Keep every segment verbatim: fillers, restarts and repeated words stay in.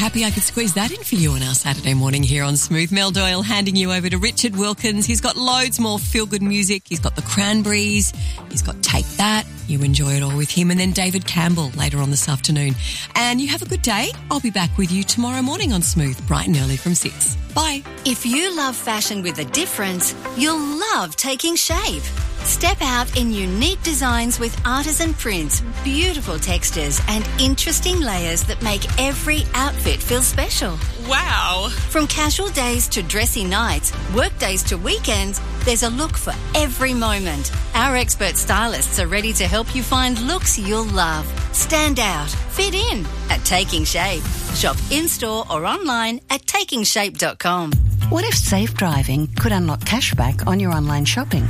Happy I could squeeze that in for you on our Saturday morning here on Smooth. Mel Doyle handing you over to Richard Wilkins. He's got loads more feel-good music. He's got the Cranberries. He's got Take That. You enjoy it all with him. And then David Campbell later on this afternoon. And you have a good day. I'll be back with you tomorrow morning on Smooth, bright and early from six. Bye. If you love fashion with a difference, you'll love Taking Shape. Step out in unique designs with artisan prints, beautiful textures and interesting layers that make every outfit feel special. Wow! From casual days to dressy nights, work days to weekends, there's a look for every moment. Our expert stylists are ready to help you find looks you'll love. Stand out, fit in at Taking Shape. Shop in-store or online at taking shape dot com. What if safe driving could unlock cashback on your online shopping?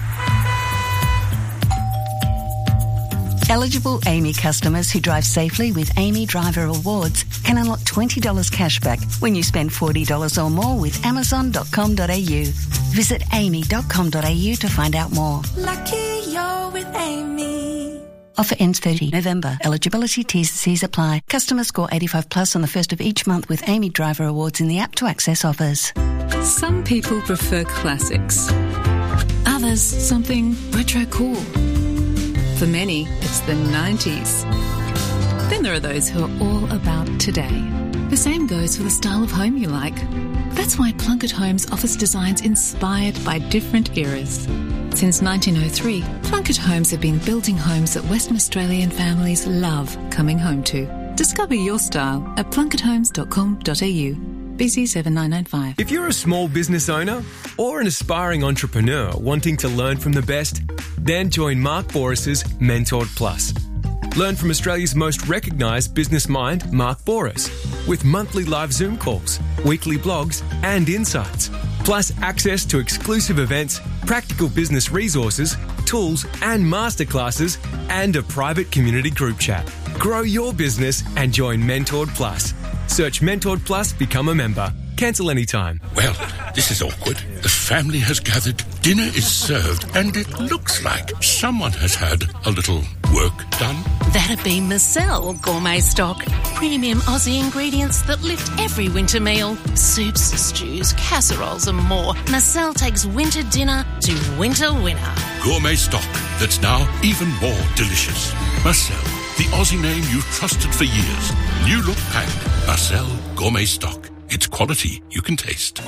Eligible Amy customers who drive safely with Amy Driver Rewards can unlock twenty dollars cashback when you spend forty dollars or more with amazon dot com dot a u. Visit amy dot com dot a u to find out more. Lucky you're with Amy. Offer ends thirtieth November. Eligibility T's and C's apply. Customers score eighty-five plus on the first of each month with Amy Driver Rewards in the app to access offers. Some people prefer classics. Others, something retro cool. For many, it's the nineties. Then there are those who are all about today. The same goes for the style of home you like. That's why Plunkett Homes offers designs inspired by different eras. Since nineteen oh three, Plunkett Homes have been building homes that Western Australian families love coming home to. Discover your style at plunkett homes dot com dot a u. B C seven nine nine five. If you're a small business owner or an aspiring entrepreneur wanting to learn from the best, then join Mark Boris's Mentored Plus. Learn from Australia's most recognised business mind, Mark Boris, with monthly live Zoom calls, weekly blogs and insights, plus access to exclusive events, practical business resources, tools and masterclasses, and a private community group chat. Grow your business and join Mentored Plus. Search Mentored Plus, become a member. Cancel anytime. Well, this is awkward. The family has gathered, dinner is served, and it looks like someone has had a little work done. That'd be Marcel Gourmet Stock. Premium Aussie ingredients that lift every winter meal. Soups, stews, casseroles and more. Marcel takes winter dinner to winter winner. Gourmet Stock that's now even more delicious. Marcel, the Aussie name you've trusted for years. New look pack. Marcel Gourmet Stock. It's quality you can taste.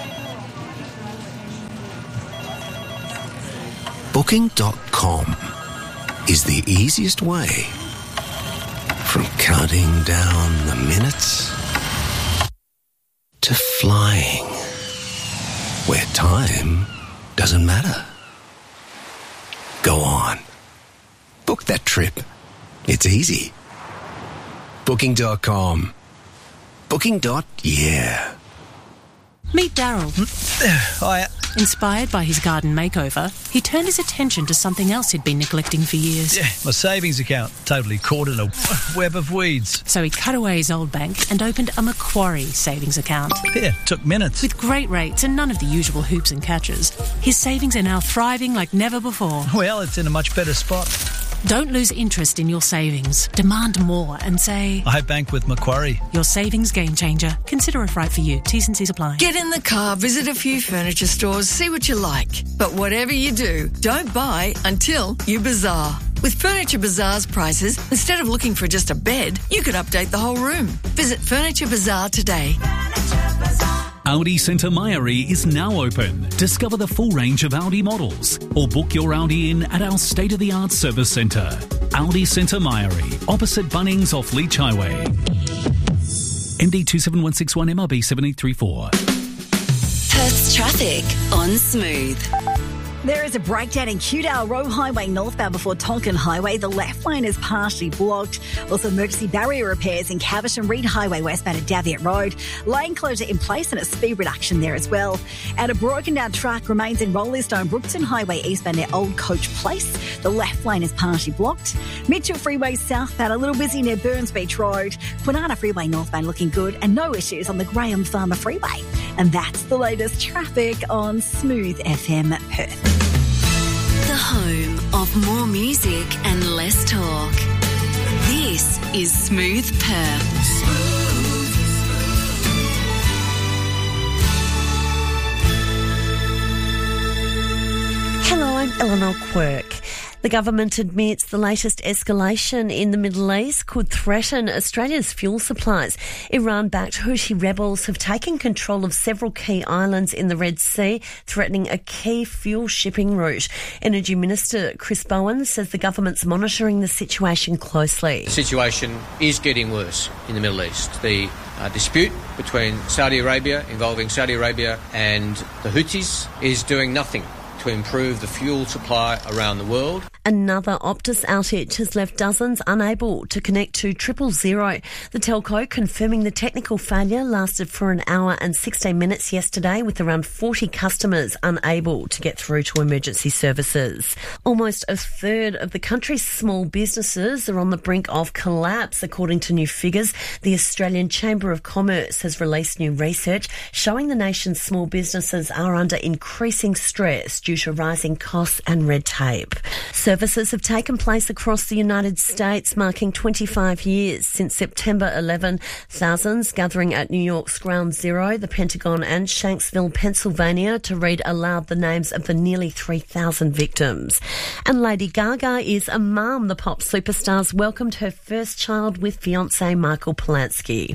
Booking dot com is the easiest way from counting down the minutes to flying where time doesn't matter. Go on. Book that trip. It's easy. Booking dot com. Booking. Yeah. Meet Daryl. Hiya. Inspired by his garden makeover, he turned his attention to something else he'd been neglecting for years. Yeah, my savings account, totally caught in a web of weeds. So he cut away his old bank and opened a Macquarie savings account. Yeah, took minutes. With great rates and none of the usual hoops and catches, his savings are now thriving like never before. Well, it's in a much better spot. Don't lose interest in your savings. Demand more and say, I bank with Macquarie. Your savings game changer. Consider if right for you. T's and C's apply. Get in the car, visit a few furniture stores, see what you like. But whatever you do, don't buy until you bazaar. With Furniture Bazaar's prices, instead of looking for just a bed, you could update the whole room. Visit Furniture Bazaar today. Audi Centre Mairie is now open. Discover the full range of Audi models or book your Audi in at our state-of-the-art service centre. Audi Centre Mairie, opposite Bunnings off Leach Highway. M D two seven one six one M R B seven eight three four. Perth's traffic on Smooth. There is a breakdown in Kewdale Road Highway northbound before Tonkin Highway. The left lane is partially blocked. Also, emergency barrier repairs in Caversham Reed Highway westbound at Davitt Road. Lane closure in place and a speed reduction there as well. And a broken down truck remains in Rollystone Brookton Highway eastbound at Old Coach Place. The left lane is partially blocked. Mitchell Freeway southbound a little busy near Burns Beach Road. Kwinana Freeway northbound looking good and no issues on the Graham Farmer Freeway. And that's the latest traffic on Smooth F M Perth. The home of more music and less talk. This is Smooth Perth. Eleanor Quirk. The government admits the latest escalation in the Middle East could threaten Australia's fuel supplies. Iran-backed Houthi rebels have taken control of several key islands in the Red Sea, threatening a key fuel shipping route. Energy Minister Chris Bowen says the government's monitoring the situation closely. The situation is getting worse in the Middle East. The uh, dispute between Saudi Arabia, involving Saudi Arabia and the Houthis, is doing nothing to improve the fuel supply around the world. Another Optus outage has left dozens unable to connect to triple zero. The telco confirming the technical failure lasted for an hour and sixteen minutes yesterday, with around forty customers unable to get through to emergency services. Almost a third of the country's small businesses are on the brink of collapse, according to new figures. The Australian Chamber of Commerce has released new research showing the nation's small businesses are under increasing stress due to rising costs and red tape. Services have taken place across the United States, marking twenty-five years since September eleventh. Thousands gathering at New York's Ground Zero, the Pentagon and Shanksville, Pennsylvania, to read aloud the names of the nearly three thousand victims. And Lady Gaga is a mum. The pop superstar's welcomed her first child with fiancé Michael Polanski.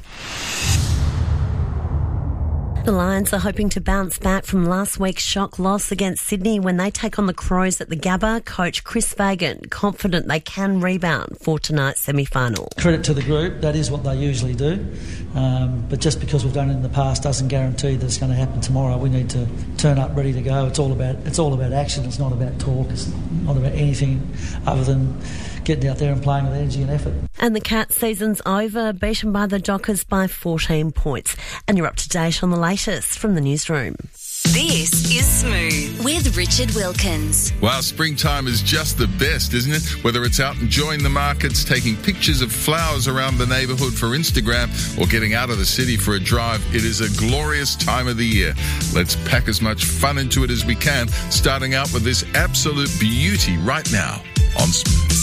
The Lions are hoping to bounce back from last week's shock loss against Sydney when they take on the Crows at the Gabba. Coach Chris Fagan confident they can rebound for tonight's semi-final. Credit to the group, that is what they usually do. Um, but just because we've done it in the past doesn't guarantee that it's going to happen tomorrow. We need to turn up ready to go. It's all about it's all about action. It's not about talk. It's not about anything other than getting out there and playing with energy and effort. And the Cats season's over, beaten by the Dockers by fourteen points. And you're up to date on the latest from the newsroom. This is Smooth with Richard Wilkins. Wow, springtime is just the best, isn't it? Whether it's out enjoying the markets, taking pictures of flowers around the neighbourhood for Instagram, or getting out of the city for a drive, it is a glorious time of the year. Let's pack as much fun into it as we can, starting out with this absolute beauty right now on Smooth.